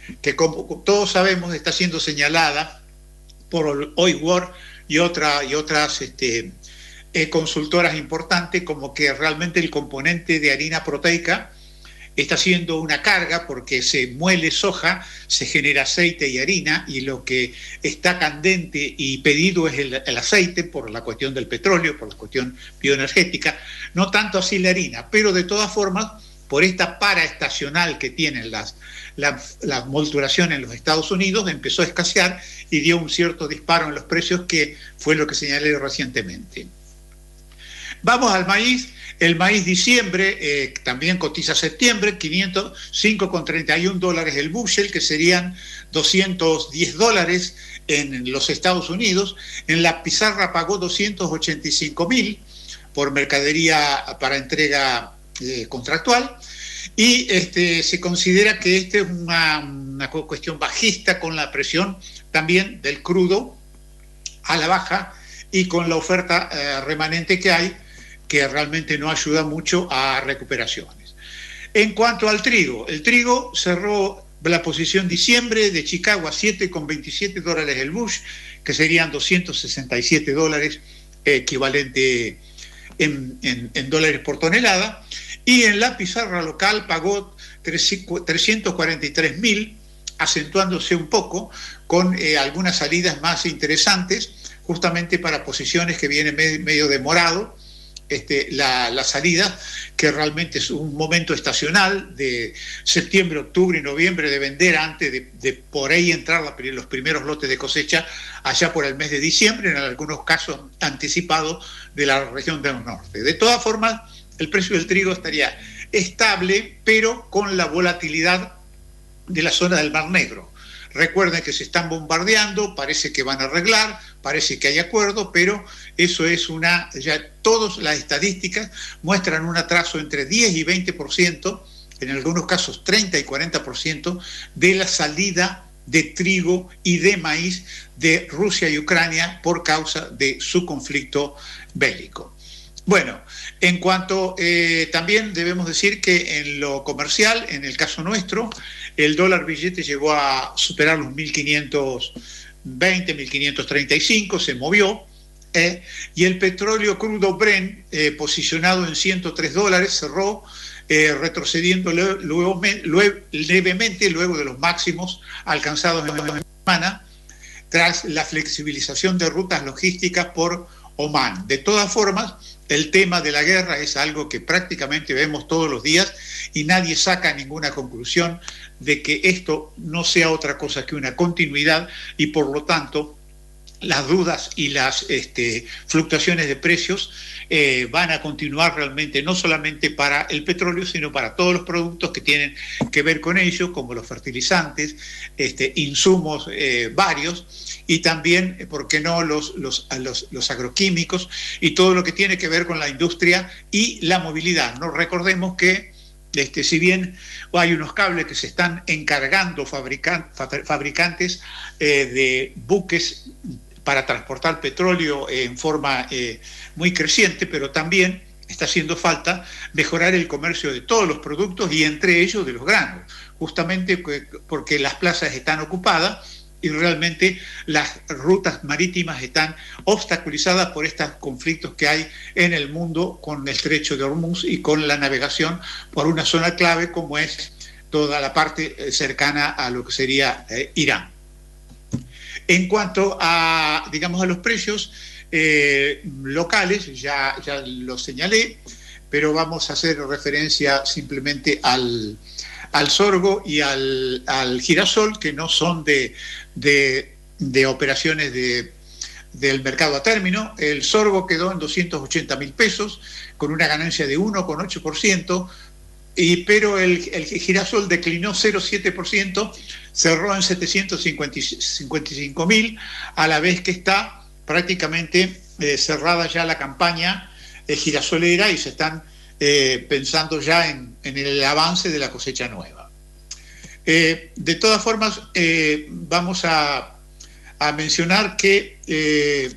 que como todos sabemos está siendo señalada por OIWAR y otras consultoras importantes como que realmente el componente de harina proteica está siendo una carga porque se muele soja, se genera aceite y harina, y lo que está candente y pedido es el aceite por la cuestión del petróleo, por la cuestión bioenergética, no tanto así la harina, pero de todas formas, por esta paraestacional que tienen la molturación en los Estados Unidos, empezó a escasear y dio un cierto disparo en los precios, que fue lo que señalé recientemente. Vamos al maíz. El maíz diciembre también cotiza septiembre, $505,31 el bushel, que serían $210 en los Estados Unidos. En la pizarra pagó 285.000 por mercadería para entrega contractual, y se considera que es una cuestión bajista, con la presión también del crudo a la baja y con la oferta remanente que hay, que realmente no ayuda mucho a recuperaciones. En cuanto al trigo, el trigo cerró la posición diciembre de Chicago a $7,27 el bush, que serían $267, equivalente en dólares por tonelada, y en la pizarra local pagó 343.000, acentuándose un poco con algunas salidas más interesantes, justamente para posiciones que vienen medio demorado. La salida, que realmente es un momento estacional de septiembre, octubre y noviembre, de vender antes de por ahí entrar los primeros lotes de cosecha allá por el mes de diciembre, en algunos casos anticipados de la región del norte. De todas formas, el precio del trigo estaría estable, pero con la volatilidad de la zona del Mar Negro. Recuerden que se están bombardeando, parece que van a arreglar, parece que hay acuerdo, pero eso es ya todas las estadísticas muestran un atraso entre 10 y 20%, en algunos casos 30 y 40%, de la salida de trigo y de maíz de Rusia y Ucrania por causa de su conflicto bélico. Bueno, en cuanto también debemos decir que en lo comercial, en el caso nuestro, el dólar billete llegó a superar los 1.520, 1.535, se movió, y el petróleo crudo Brent, posicionado en $103, cerró retrocediendo levemente luego de los máximos alcanzados en la semana, tras la flexibilización de rutas logísticas por Omán. De todas formas, el tema de la guerra es algo que prácticamente vemos todos los días y nadie saca ninguna conclusión de que esto no sea otra cosa que una continuidad, y por lo tanto las dudas y las fluctuaciones de precios van a continuar realmente, no solamente para el petróleo, sino para todos los productos que tienen que ver con ello, como los fertilizantes, insumos varios, y también, ¿por qué no?, los agroquímicos y todo lo que tiene que ver con la industria y la movilidad. No recordemos que si bien hay unos cables que se están encargando fabricantes de buques para transportar petróleo en forma muy creciente, pero también está haciendo falta mejorar el comercio de todos los productos, y entre ellos de los granos, justamente porque las plazas están ocupadas y realmente las rutas marítimas están obstaculizadas por estos conflictos que hay en el mundo con el estrecho de Hormuz y con la navegación por una zona clave como es toda la parte cercana a lo que sería Irán. En cuanto a, digamos, a los precios locales, ya los señalé, pero vamos a hacer referencia simplemente al sorgo y al girasol, que no son de operaciones del mercado a término. El sorgo quedó en 280.000 pesos, con una ganancia de 1,8%, pero el girasol declinó 0,7%, cerró en 755.000, a la vez que está prácticamente cerrada ya la campaña girasolera y se están pensando ya en el avance de la cosecha nueva. De todas formas, vamos a mencionar que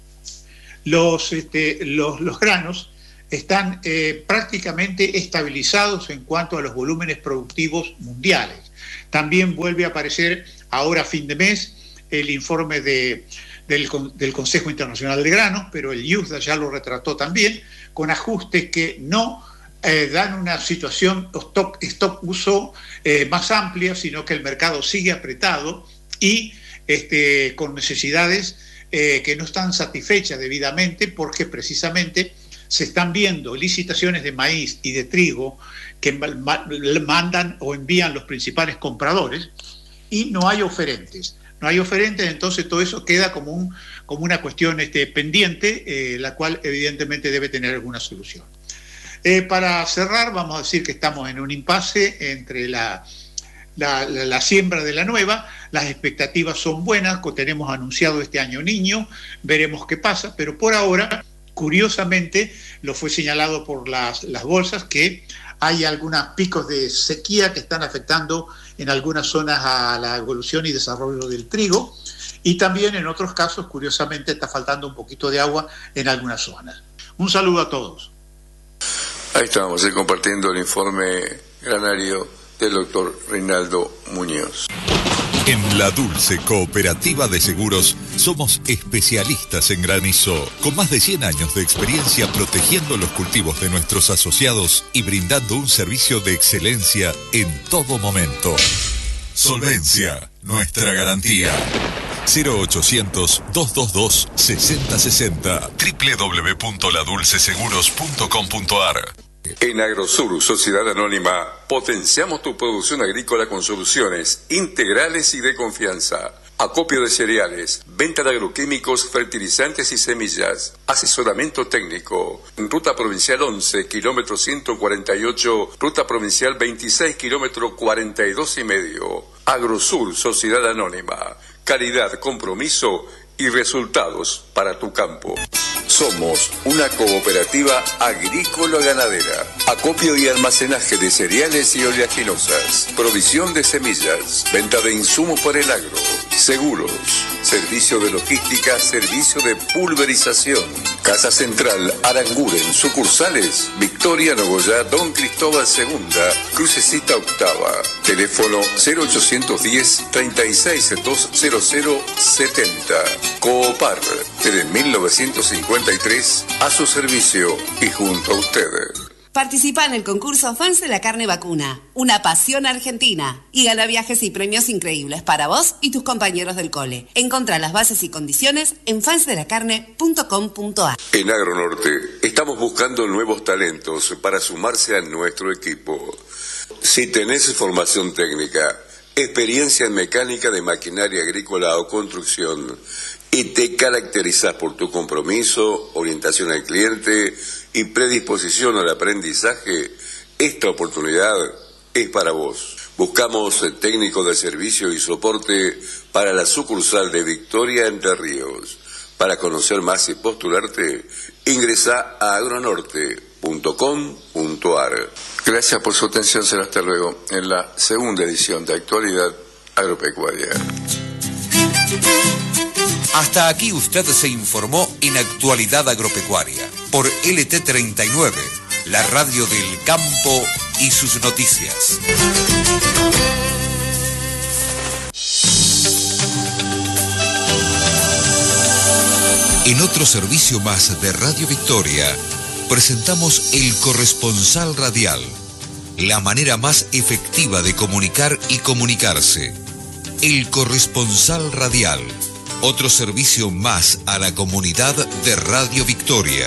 los granos están prácticamente estabilizados en cuanto a los volúmenes productivos mundiales. También vuelve a aparecer ahora a fin de mes el informe del Consejo Internacional de Granos, pero el USDA ya lo retrató también, con ajustes que no dan una situación stock-uso más amplia, sino que el mercado sigue apretado y con necesidades que no están satisfechas debidamente, porque precisamente se están viendo licitaciones de maíz y de trigo que mandan o envían los principales compradores y no hay oferentes. No hay oferentes, entonces todo eso queda como una cuestión pendiente, la cual evidentemente debe tener alguna solución. Para cerrar, vamos a decir que estamos en un impasse entre la siembra de la nueva. Las expectativas son buenas, tenemos anunciado este año Niño, veremos qué pasa, pero por ahora, curiosamente, lo fue señalado por las bolsas que hay algunos picos de sequía que están afectando en algunas zonas a la evolución y desarrollo del trigo, y también en otros casos, curiosamente, está faltando un poquito de agua en algunas zonas. Un saludo a todos. Ahí estamos compartiendo el informe granario del doctor Reinaldo Muñoz. En La Dulce Cooperativa de Seguros somos especialistas en granizo, con más de 100 años de experiencia protegiendo los cultivos de nuestros asociados y brindando un servicio de excelencia en todo momento. Solvencia, nuestra garantía. 0800-222-6060 www.ladulceseguros.com.ar. En Agrosur, Sociedad Anónima, potenciamos tu producción agrícola con soluciones integrales y de confianza. Acopio de cereales, venta de agroquímicos, fertilizantes y semillas, asesoramiento técnico. Ruta Provincial 11, kilómetro 148, Ruta Provincial 26, kilómetro 42,5. Agrosur, Sociedad Anónima. Calidad, compromiso y resultados para tu campo. Somos una cooperativa agrícola-ganadera. Acopio y almacenaje de cereales y oleaginosas. Provisión de semillas. Venta de insumos para el agro. Seguros. Servicio de logística. Servicio de pulverización. Casa Central Aranguren. Sucursales Victoria, Nogoyá, Don Cristóbal II, Crucecita Octava. Teléfono 0810 36-20070. Coopar. Desde 1953 a su servicio y junto a usted. Participa en el concurso Fans de la Carne Vacuna, una pasión argentina, y gana viajes y premios increíbles para vos y tus compañeros del cole. Encontrá las bases y condiciones en fansdelacarne.com.ar. En Agronorte estamos buscando nuevos talentos para sumarse a nuestro equipo. Si tenés formación técnica, experiencia en mecánica de maquinaria agrícola o construcción, y te caracterizas por tu compromiso, orientación al cliente y predisposición al aprendizaje, esta oportunidad es para vos. Buscamos técnico de servicio y soporte para la sucursal de Victoria Entre Ríos. Para conocer más y postularte, ingresa a agronorte.com.ar. Gracias por su atención, será hasta luego en la segunda edición de Actualidad Agropecuaria. Hasta aquí usted se informó en Actualidad Agropecuaria por LT39, la radio del campo y sus noticias. En otro servicio más de Radio Victoria, presentamos El Corresponsal Radial, la manera más efectiva de comunicar y comunicarse. El Corresponsal Radial. Otro servicio más a la comunidad de Radio Victoria.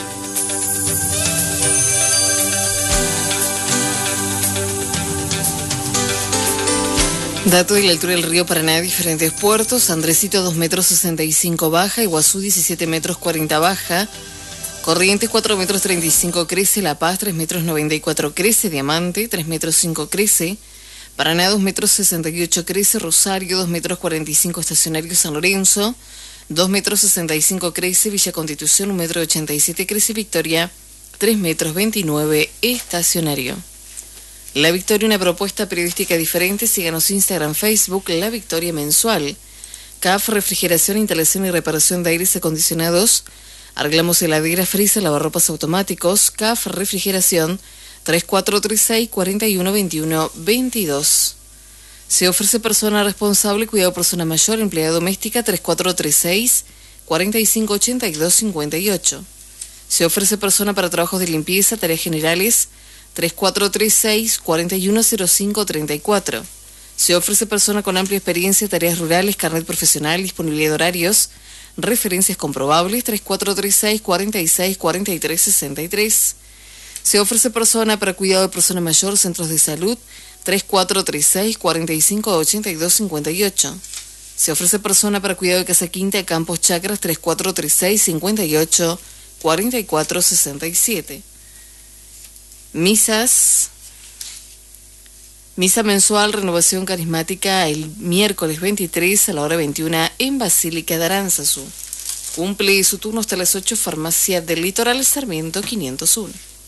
Dato de la altura del río Paraná, diferentes puertos: Andresito 2,65 m baja, Iguazú 17,40 m baja, Corrientes 4,35 m crece, La Paz 3,94 m crece, Diamante 3,5 m crece, Paraná 2,68 m crece, Rosario 2,45 m estacionario, San Lorenzo 2,65 m crece, Villa Constitución 1,87 m crece, Victoria 3,29 m estacionario. La Victoria, una propuesta periodística diferente. Síganos Instagram, Facebook, La Victoria Mensual. CAF, refrigeración, instalación y reparación de aires acondicionados. Arreglamos heladeras, freezer, lavarropas automáticos. CAF, refrigeración, 3436-4121-22. Se ofrece persona responsable, cuidado persona mayor, empleada doméstica 3436-4582-58. Se ofrece persona para trabajos de limpieza, tareas generales 3436-4105-34. Se ofrece persona con amplia experiencia, tareas rurales, carnet profesional, disponibilidad de horarios, referencias comprobables 3436-4643-63. Se ofrece persona para cuidado de persona mayor, centros de salud 3436-4582-58. Se ofrece persona para cuidado de casa quinta, campos chacras 3436-58-4467. Misas. Misa mensual, renovación carismática, el miércoles 23 a la hora 21 en Basílica de Aránzazu. Cumple su turno hasta las 8, Farmacia del Litoral, Sarmiento 501.